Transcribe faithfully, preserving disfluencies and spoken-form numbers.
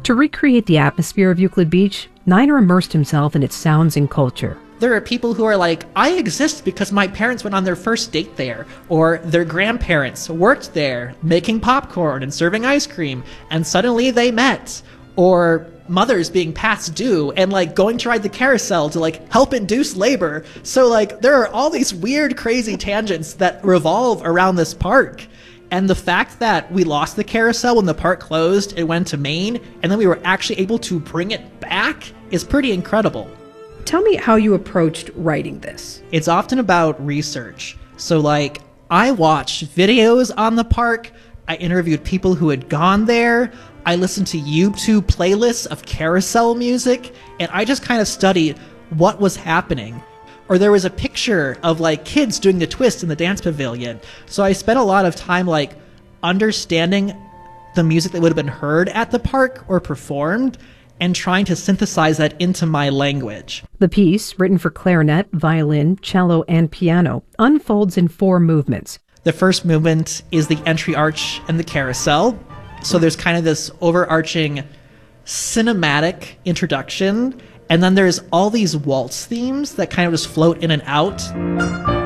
To recreate the atmosphere of Euclid Beach, Niner immersed himself in its sounds and culture. There are people who are like, I exist because my parents went on their first date there, or their grandparents worked there making popcorn and serving ice cream, and suddenly they met. Or mothers being past due and like going to ride the carousel to like help induce labor. So like there are all these weird, crazy tangents that revolve around this park. And the fact that we lost the carousel when the park closed, it went to Maine, and then we were actually able to bring it back is pretty incredible. Tell me how you approached writing this. It's often about research. So like I watched videos on the park, I interviewed people who had gone there, I listened to YouTube playlists of carousel music, and I just kind of studied what was happening. Or there was a picture of like kids doing the twist in the dance pavilion. So I spent a lot of time like understanding the music that would have been heard at the park or performed and trying to synthesize that into my language. The piece, written for clarinet, violin, cello, and piano, unfolds in four movements. The first movement is the entry arch and the carousel. So there's kind of this overarching cinematic introduction, and then there's all these waltz themes that kind of just float in and out.